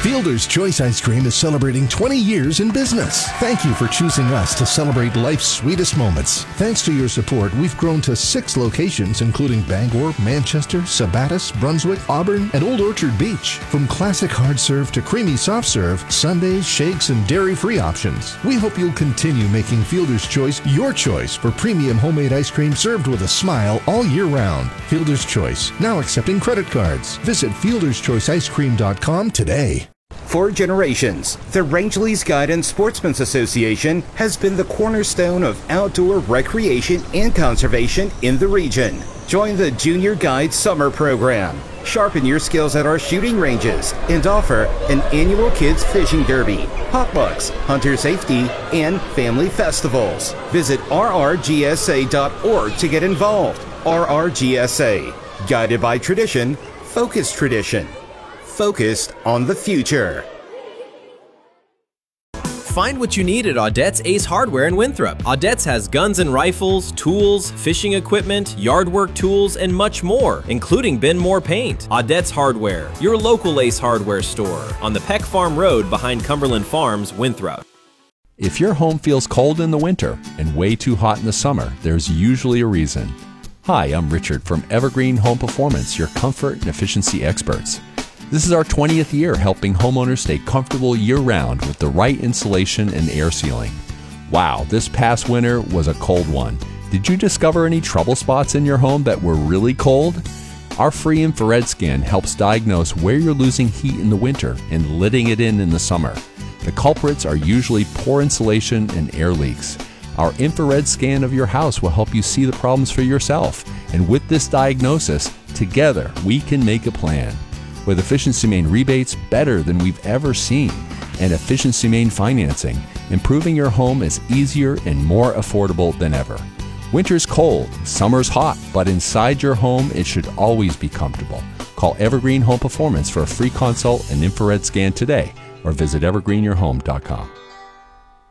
Fielder's Choice Ice Cream is celebrating 20 years in business. Thank you for choosing us to celebrate life's sweetest moments. Thanks to your support, we've grown to 6 locations, including Bangor, Manchester, Sabattus, Brunswick, Auburn, and Old Orchard Beach. From classic hard serve to creamy soft serve, sundaes, shakes, and dairy-free options. We hope you'll continue making Fielder's Choice your choice for premium homemade ice cream served with a smile all year round. Fielder's Choice, now accepting credit cards. Visit fielderschoiceicecream.com today. For generations, the Rangeley's Guide and Sportsman's Association has been the cornerstone of outdoor recreation and conservation in the region. Join the Junior Guide Summer Program. Sharpen your skills at our shooting ranges and offer an annual kids fishing derby, potlucks, hunter safety, and family festivals. Visit rrgsa.org to get involved. RRGSA, guided by tradition, focused tradition. Focused on the future. Find what you need at Audette's Ace Hardware in Winthrop. Audette's has guns and rifles, tools, fishing equipment, yard work tools, and much more, including Ben Moore paint. Audette's Hardware, your local Ace Hardware store on the Peck Farm Road behind Cumberland Farms, Winthrop. If your home feels cold in the winter and way too hot in the summer, there's usually a reason. Hi, I'm Richard from Evergreen Home Performance, your comfort and efficiency experts. This is our 20th year helping homeowners stay comfortable year-round with the right insulation and air sealing. Wow, this past winter was a cold one. Did you discover any trouble spots in your home that were really cold? Our free infrared scan helps diagnose where you're losing heat in the winter and letting it in the summer. The culprits are usually poor insulation and air leaks. Our infrared scan of your house will help you see the problems for yourself. And with this diagnosis, together we can make a plan. With Efficiency Main rebates better than we've ever seen and Efficiency Main financing, improving your home is easier and more affordable than ever. Winter's cold, summer's hot, but inside your home it should always be comfortable. Call Evergreen Home Performance for a free consult and infrared scan today or visit evergreenyourhome.com.